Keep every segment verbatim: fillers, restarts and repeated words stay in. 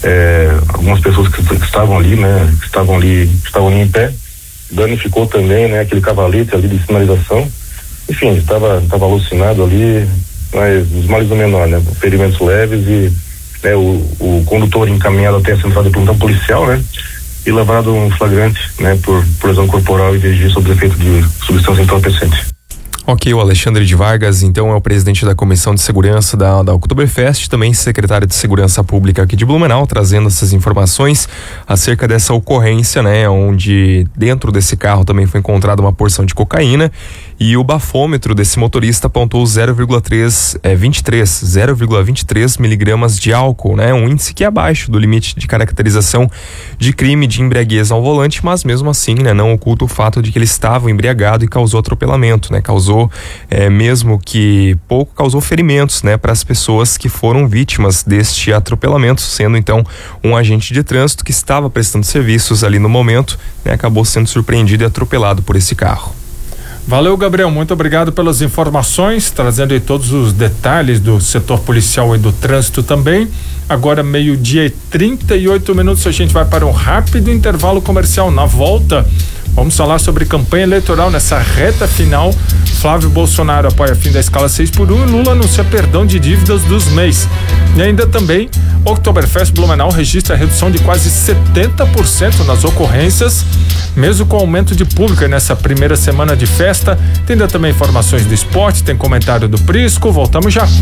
é, algumas pessoas que, que estavam ali, né, que estavam ali, estavam ali em pé. Danificou também, né, aquele cavalete ali de sinalização. Enfim, estava estava alucinado ali, mas os males do menor, né, ferimentos leves e, né, o, o condutor encaminhado até a central de plantão policial, né, e levado um flagrante, né, por, por lesão corporal e dirigir sob efeito de substância entorpecente. Ok, o Alexandre de Vargas, então, é o presidente da Comissão de Segurança da, da Oktoberfest, também secretário de Segurança Pública aqui de Blumenau, trazendo essas informações acerca dessa ocorrência, né, onde dentro desse carro também foi encontrada uma porção de cocaína e o bafômetro desse motorista apontou zero vírgula vinte e três miligramas de álcool, né, um índice que é abaixo do limite de caracterização de crime de embriaguez ao volante, mas mesmo assim, né, não oculta o fato de que ele estava embriagado e causou atropelamento, né, causou É, mesmo que pouco, causou ferimentos, né, para as pessoas que foram vítimas deste atropelamento, sendo então um agente de trânsito que estava prestando serviços ali no momento, né, acabou sendo surpreendido e atropelado por esse carro. Valeu, Gabriel, muito obrigado pelas informações, trazendo aí todos os detalhes do setor policial e do trânsito também. Agora meio-dia e trinta e oito minutos, a gente vai para um rápido intervalo comercial. Na volta, vamos falar sobre campanha eleitoral nessa reta final. Flávio Bolsonaro apoia fim da escala seis por um e Lula anuncia perdão de dívidas dos M E Is. E ainda também, Oktoberfest Blumenau registra redução de quase setenta por cento nas ocorrências, mesmo com aumento de público nessa primeira semana de festa. Tem ainda também informações do esporte, tem comentário do Prisco. Voltamos já.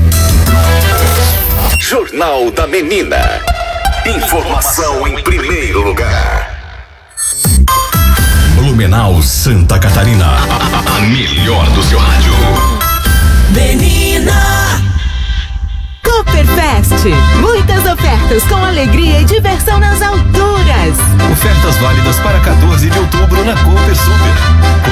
Jornal da Menina. Informação em primeiro lugar. Blumenau, Santa Catarina. A melhor do seu rádio. Menina. Oktoberfest. Muitas ofertas com alegria e diversão nas alturas. Ofertas válidas para